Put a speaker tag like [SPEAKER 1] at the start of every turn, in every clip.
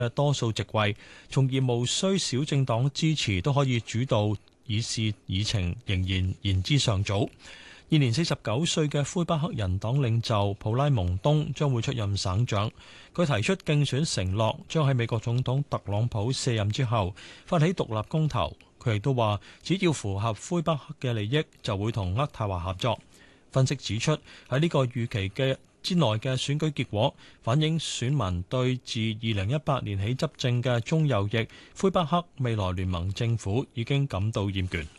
[SPEAKER 1] 嘅多數席位，從而無需小政黨支持都可以主導議事議程，仍然言之尚早。現年49歲嘅魁北克人黨領袖普拉蒙東將會出任省長。佢提出競選承諾，將喺美國總統特朗普卸任之後發起獨立公投。佢亦都話，只要符合魁北克嘅利益，就會同渥太華合作。分析指出，喺呢個預期之內嘅選舉結果，反映選民對自2018年起執政嘅中右翼魁北克未來聯盟政府已經感到厭倦。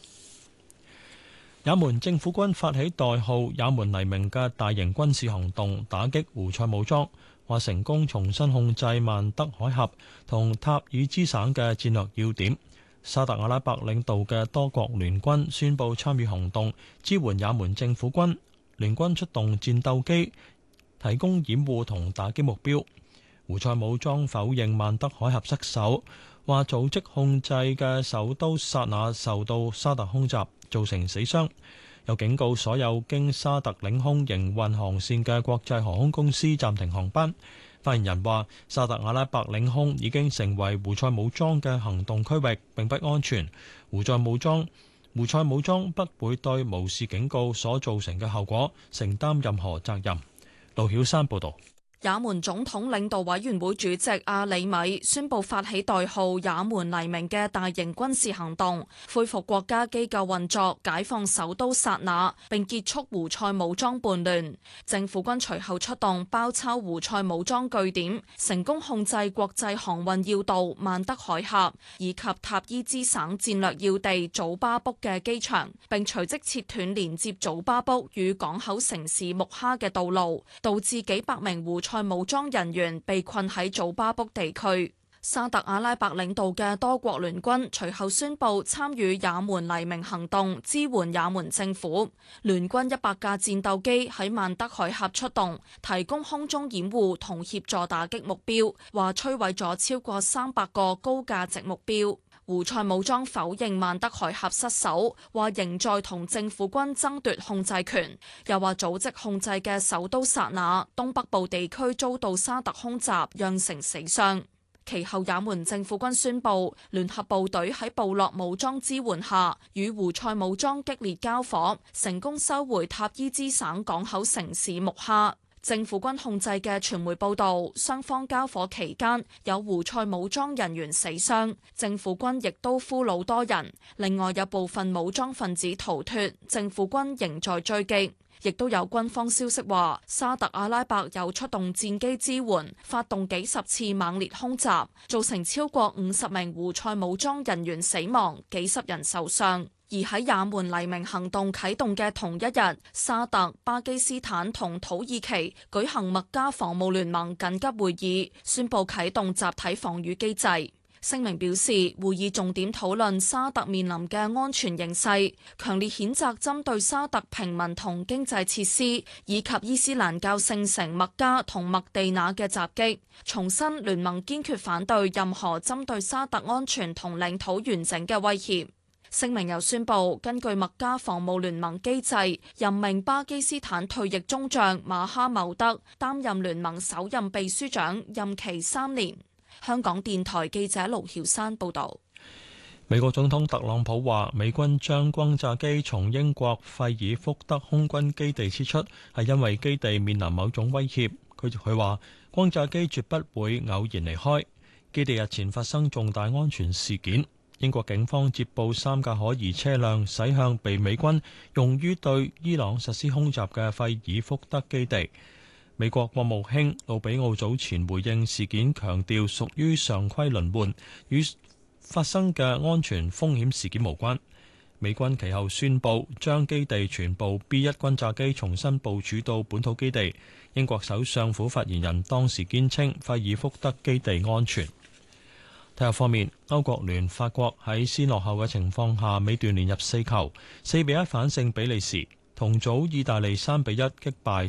[SPEAKER 1] 也門政府軍發起代號也門黎明嘅大型軍事行動，打擊胡塞武裝，話成功重新控制曼德海峽同塔爾茲省嘅戰略要點。沙特阿拉伯領導嘅多國聯軍宣布參與行動，支援也門政府軍。聯軍出動戰鬥機，提供掩護同打擊目標。胡塞武裝否認曼德海峽失守，話組織控制嘅首都薩那受到沙特空襲，造成死傷。又警告所有經沙特領空營運航線嘅國際航空公司暫停航班。發言人話，沙特阿拉伯領空已經成為胡塞武裝嘅行動區域，並不安全。胡塞武裝不會對無視警告所造成嘅後果承擔任何責任。盧曉山報導。
[SPEAKER 2] 也門總統領導委員會主席阿里米宣布發起代號也門黎明嘅大型軍事行動，恢復國家機構運作，解放首都薩那，並結束胡塞武裝叛亂。政府軍隨後出動包抄胡塞武裝據點，成功控制國際航運要道曼德海峽以及塔伊茲省戰略要地祖巴卜嘅機場，並隨即切斷連接祖巴卜與港口城市木哈嘅道路，導致幾百名胡塞武裝人員被困喺祖巴卜地區。沙特阿拉伯領導嘅多國聯軍隨後宣布參與也門黎明行動，支援也門政府。聯軍100架戰鬥機喺曼德海峽出動，提供空中掩護同協助打擊目標，話摧毀咗超過300個高價值目標。胡塞武裝否認曼德海峽失守，話仍在同政府軍爭奪控制權，又話組織控制嘅首都薩那東北部地區遭到沙特空襲，釀成死傷。其後也門政府軍宣布，聯合部隊喺部落武裝支援下，與胡塞武裝激烈交火，成功收回塔伊茲省港口城市木哈。政府軍控制嘅傳媒報道，雙方交火期間有胡塞武裝人員死傷，政府軍亦都俘虜多人。另外有部分武裝分子逃脫，政府軍仍在追擊。亦都有軍方消息話，沙特阿拉伯有出動戰機支援，發動幾十次猛烈空襲，造成超過50名胡塞武裝人員死亡，幾十人受傷。而喺也門黎明行動啟動嘅同一日，沙特、巴基斯坦同土耳其舉行麥加防務聯盟緊急會議，宣布啟動集體防禦機制。聲明表示，會議重點討論沙特面臨嘅安全形勢，強烈譴責針對沙特平民同經濟設施以及伊斯蘭教聖城麥加同麥地那嘅襲擊，重申聯盟堅決反對任何針對沙特安全同領土完整嘅威脅。聲明又宣布，根據麥加防務聯盟機制，任命巴基斯坦退役中將馬哈茂德擔任聯盟首任秘書長，任期3年。香港電台記者盧曉山報導。
[SPEAKER 1] 美國總統特朗普話，美軍將轟炸機從英國費爾福德空軍基地撤出，係因為基地面臨某種威脅。佢話，轟炸機絕不會偶然離開。基地日前發生重大安全事件。英國警方接報3架可疑車輛駛向被美軍用於對伊朗實施空襲嘅費爾福德基地。美國國務卿魯比奧早前回應事件，強調屬於常規輪換，與發生嘅安全風險事件無關。美軍其後宣布將基地全部 B-1 轟炸機重新部署到本土基地。英國首相府發言人當時堅稱費爾福德基地安全。體育方面，歐國聯法國喺先落後嘅情況下，尾段連入4球，4-1反勝比利時。同組意大利3-1擊敗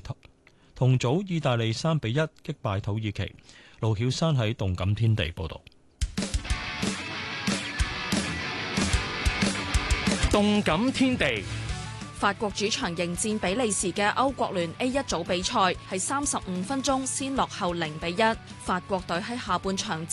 [SPEAKER 1] 土耳其。盧曉山喺動感天地報道。
[SPEAKER 3] 動感天地，
[SPEAKER 2] 法國主場迎戰比利時嘅歐國聯 A 一組比賽，係35分鐘先落後0-1。法國隊喺下半場